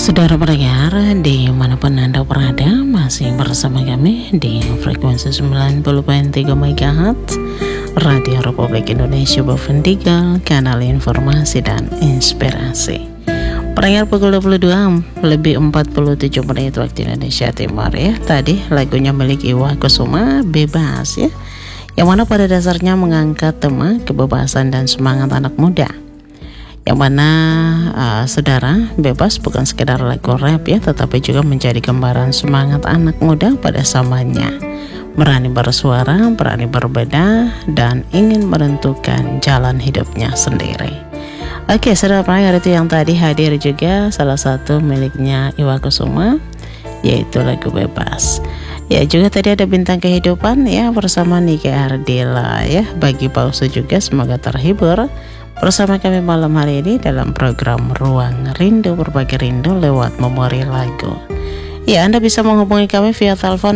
Saudara pendengar dimanapun Anda berada, masih bersama kami di frekuensi 90.3 MHz Radio Republik Indonesia Bovendika, kanal informasi dan inspirasi. Pendengar pukul 22 lebih 47 menit waktu Indonesia Timur ya. Tadi lagunya milik Iwa Kusuma, Bebas ya, yang mana pada dasarnya mengangkat tema kebebasan dan semangat anak muda. Yang mana saudara, bebas bukan sekedar lagu rap ya, tetapi juga menjadi gambaran semangat anak muda pada zamannya. Berani bersuara, berani berbeda, dan ingin menentukan jalan hidupnya sendiri. Oke, saudara pendengar, itu yang tadi hadir juga salah satu miliknya Iwa Kusuma, yaitu lagu Bebas. Ya, juga tadi ada Bintang Kehidupan ya bersama Nike Ardila ya. Bagi pausa juga semoga terhibur bersama kami malam hari ini dalam program Ruang Rindu, berbagi rindu lewat memori lagu. Ya, Anda bisa menghubungi kami via telepon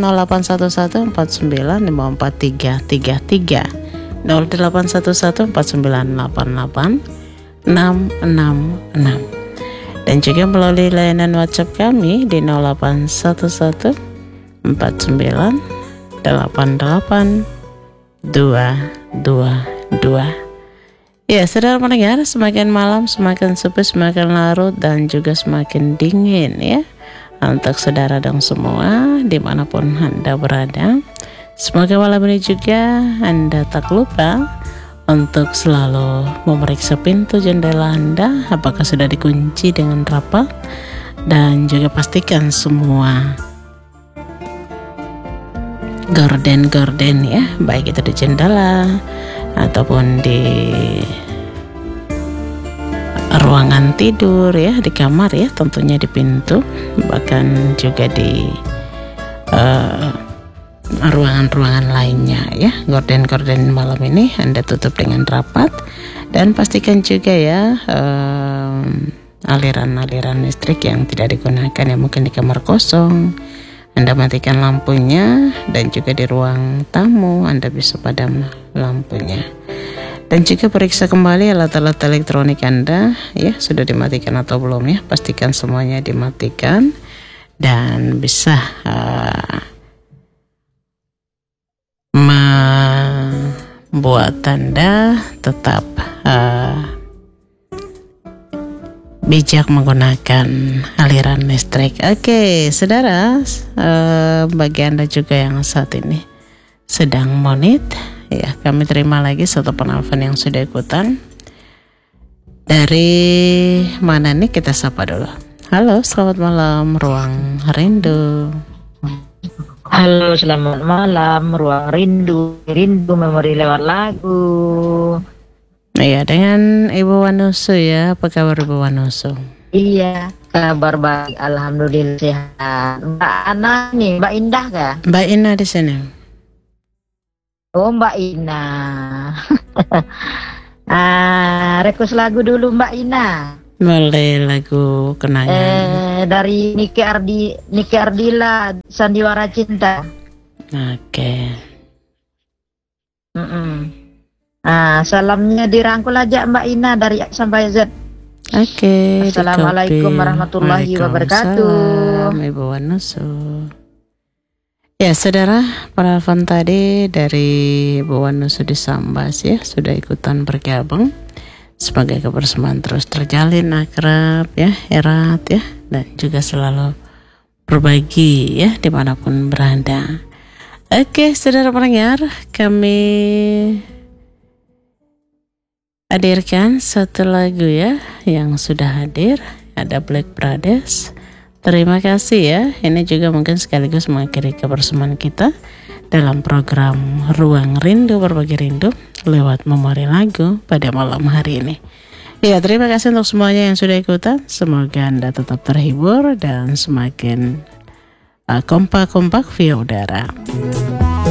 0811495433, 08114988 666, dan juga melalui layanan WhatsApp kami di 081149882222. Ya, saudara pendengar, semakin malam semakin sepi, semakin larut, dan juga semakin dingin ya untuk saudara dan semua dimanapun Anda berada. Semoga malam ini juga Anda tak lupa untuk selalu memeriksa pintu jendela Anda apakah sudah dikunci dengan rapat, dan juga pastikan semua gorden ya, baik itu di jendela ataupun di ruangan tidur ya, di kamar ya, tentunya di pintu, bahkan juga di ruangan-ruangan lainnya ya. Gorden malam ini Anda tutup dengan rapat, dan pastikan juga ya aliran-aliran listrik yang tidak digunakan ya, mungkin di kamar kosong Anda matikan lampunya, dan juga di ruang tamu Anda bisa padam lampunya. Dan juga periksa kembali alat-alat elektronik Anda ya, sudah dimatikan atau belum ya. Pastikan semuanya dimatikan dan bisa membuat Anda tetap bijak menggunakan aliran listrik. Oke, saudara, bagi Anda juga yang saat ini sedang monit ya, kami terima lagi satu penelpon yang sudah ikutan. Dari mana nih, kita sapa dulu. Halo, selamat malam Ruang Rindu. Halo, selamat malam Ruang Rindu memori lewat lagu. Iya, dengan Ibu Wanusu ya. Apa kabar Ibu Wanusu? Iya, kabar baik, alhamdulillah sehat. Mbak Ana nih, Mbak Indah kah? Mbak Ina di sini. Oh, Mbak Ina. Request lagu dulu Mbak Ina. Boleh, lagu kenangan. Dari Nike Ardila, Sandiwara Cinta. Oke. Salamnya dirangkul aja Mbak Ina dari A sampai Z. Oke. Assalamualaikum warahmatullahi wabarakatuh. Ibu Wanusu. Ya, saudara, penelpon tadi dari Ibu Wanusu di Sambas ya, sudah ikutan bergabung. Semoga kebersamaan terus terjalin akrab ya, erat ya, dan juga selalu berbagi ya dimanapun berada. Oke, saudara pendengar, kami hadirkan satu lagu ya yang sudah hadir, ada Black Brothers. Terima kasih ya. Ini juga mungkin sekaligus mengakhiri kebersamaan kita dalam program Ruang Rindu, berbagi rindu lewat memori lagu pada malam hari ini. Ya, terima kasih untuk semuanya yang sudah ikutan. Semoga Anda tetap terhibur dan semakin kompak via udara.